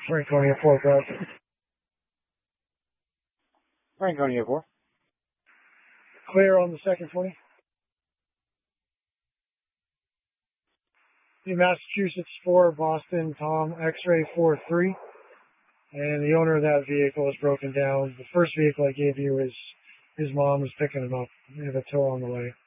Franconia 4, Bravo. Franconia 4. Clear on the second 20. The Massachusetts 4, Boston, Tom, X-ray 4-3. And the owner of that vehicle is broken down. The first vehicle I gave you is his mom is picking him up. They have a tow on the way.